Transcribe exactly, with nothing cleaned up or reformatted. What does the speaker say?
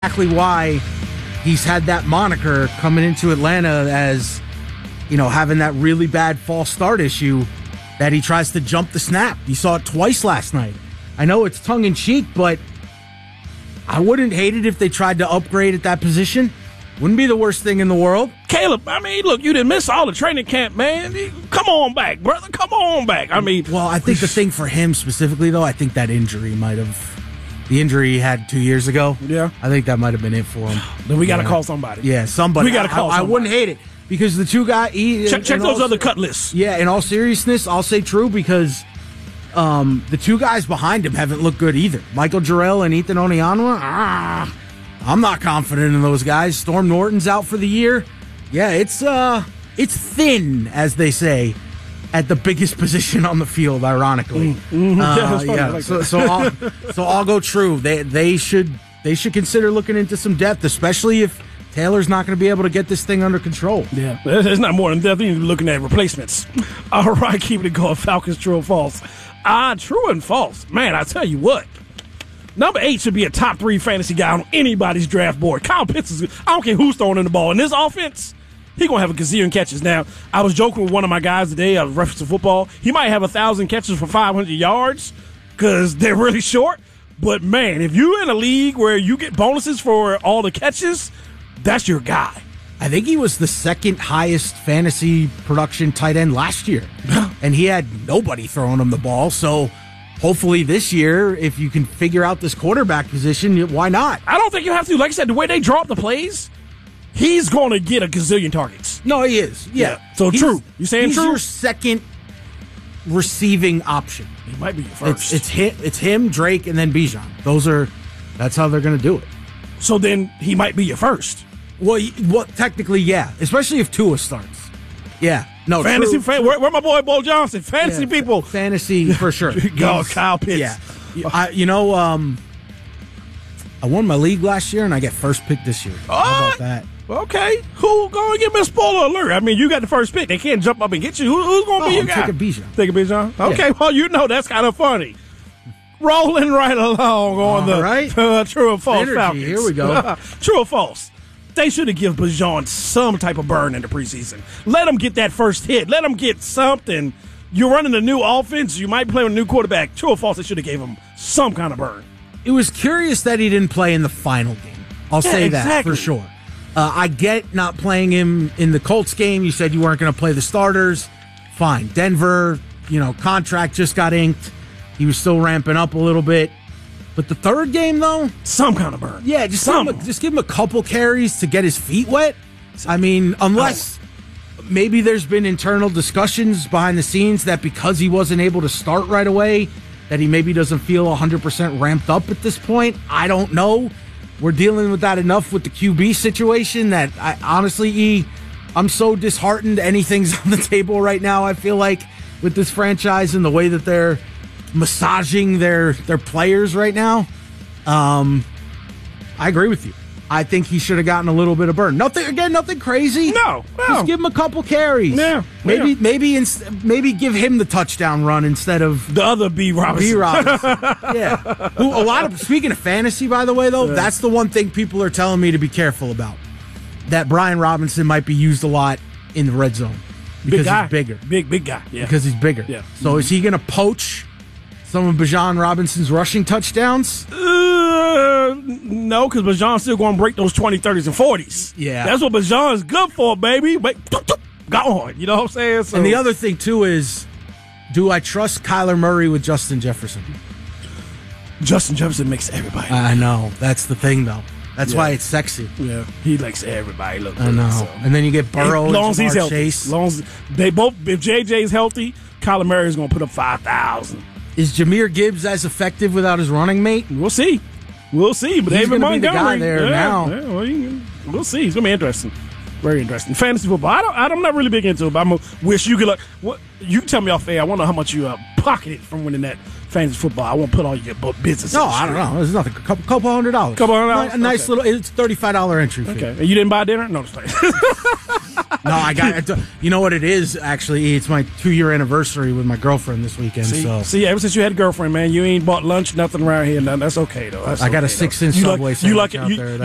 exactly why he's had that moniker coming into Atlanta as, you know, having that really bad false start issue that he tries to jump the snap. You saw it twice last night. I know it's tongue-in-cheek, but I wouldn't hate it if they tried to upgrade at that position. Wouldn't be the worst thing in the world. Caleb, I mean, look, you didn't miss all the training camp, man. Come on back, brother. Come on back. I mean, well, I think the thing for him specifically, though, I think that injury might have, the injury he had two years ago. Yeah. I think that might have been it for him. Then we got to yeah. call somebody. Yeah, somebody. We got to call I, somebody. I wouldn't hate it because the two guys. Check, check those other cut lists. Yeah, in all seriousness, I'll say true because um, the two guys behind him haven't looked good either. Michael Jarrell and Ethan Onianwa. Ah, I'm not confident in those guys. Storm Norton's out for the year. Yeah, it's uh, it's thin, as they say, at the biggest position on the field. Ironically, mm-hmm. uh, yeah. yeah like so so I'll, so I'll go true. They they should they should consider looking into some depth, especially if Taylor's not going to be able to get this thing under control. Yeah, it's not more than depth. You're looking at replacements. All right, keeping it going. Falcons, true or false? Ah, true and false. Man, I tell you what. Number eight should be a top three fantasy guy on anybody's draft board. Kyle Pitts is, I don't care who's throwing in the ball. In this offense, he's going to have a gazillion catches. Now, I was joking with one of my guys today, I was referencing football. He might have a thousand catches for five hundred yards because they're really short. But, man, if you're in a league where you get bonuses for all the catches, that's your guy. I think he was the second highest fantasy production tight end last year. And he had nobody throwing him the ball. So hopefully this year, if you can figure out this quarterback position, why not? I don't think you have to. Like I said, the way they draw up the plays, he's going to get a gazillion targets. No, he is. Yeah. yeah. So he's, true. You saying he's true? He's your second receiving option. He might be your first. It's, it's, him, it's him, Drake, and then Bijan. Those are, that's how they're going to do it. So then he might be your first. Well, well, technically, yeah. Especially if Tua starts. Yeah. No, fantasy. true, Fan, true. where, where my boy Bo Johnson? Fantasy yeah, people. Fantasy for sure. Go, Kyle Pitts. Yeah. I, you know, um, I won my league last year, and I get first pick this year. Oh, How about that? Okay. Who going to give me a spoiler alert? I mean, you got the first pick. They can't jump up and get you. Who, who's going to oh, be your I'm guy? Take a Bijan. Take a Bijan? Okay, yeah. well, you know that's kind of funny. Rolling right along on All the right. uh, true or false Energy. Falcons. Here we go. True or false? They should have given Bijan some type of burn in the preseason. Let him get that first hit. Let him get something. You're running a new offense. You might play with a new quarterback. True or false? They should have gave him some kind of burn. It was curious that he didn't play in the final game. I'll yeah, say exactly. that for sure. Uh, I get not playing him in the Colts game. You said you weren't going to play the starters. Fine. Denver, you know, contract just got inked. He was still ramping up a little bit. But the third game, though? Some kind of burn. Yeah, just, Some. give him a, just give him a couple carries to get his feet wet. I mean, unless maybe there's been internal discussions behind the scenes that because he wasn't able to start right away, that he maybe doesn't feel one hundred percent ramped up at this point. I don't know. We're dealing with that enough with the Q B situation that I honestly, E, I'm so disheartened anything's on the table right now, I feel like, with this franchise and the way that they're massaging their their players right now. Um, I agree with you. I think he should have gotten a little bit of burn. Nothing again, nothing crazy. No, no. Just give him a couple carries. Yeah, maybe yeah. maybe ins- maybe give him the touchdown run instead of the other B Robinson. B Robinson. Yeah. Who a lot of speaking of fantasy, by the way, though, yeah. that's the one thing people are telling me to be careful about. That Brian Robinson might be used a lot in the red zone because big guy. he's bigger. Big big guy. Yeah. Because he's bigger. Yeah. So mm-hmm. is he going to poach some of Bijan Robinson's rushing touchdowns? Uh, no, because Bijan's still going to break those twenty, thirties, and forties. Yeah. That's what Bijan's good for, baby. But go on. You know what I'm saying? So, and the other thing, too, is do I trust Kyler Murray with Justin Jefferson? Justin Jefferson makes everybody. I know. That's the thing, though. That's yeah. why it's sexy. Yeah. He likes everybody. Look I know. So. And then you get Burrow and long as he's healthy. Chase. Long as they both, if J J's healthy, Kyler Murray is going to put up five thousand. Is Jahmyr Gibbs as effective without his running mate? We'll see. We'll see. But he's David going to be the guy Montgomery there yeah, now. Yeah, well, you, we'll see. It's going to be interesting. Very interesting. Fantasy football. I don't, I'm not really big into it, but I'm a, wish you could. Like, what you tell me off air. I wonder how much you uh, pocketed from winning that fantasy football. I won't put all your business. No, I don't know. It's nothing. A couple, couple hundred dollars. Couple hundred dollars. A nice okay. little. It's thirty-five dollar entry fee. Okay. And you didn't buy dinner? No, just playing. No, I got. You know what it is? Actually, it's my two-year anniversary with my girlfriend this weekend. See, so see, ever since you had a girlfriend, man, you ain't bought lunch, nothing around here. Nothing. That's okay though. That's I got okay, a six-inch you Subway like, sandwich you like, out you, there. You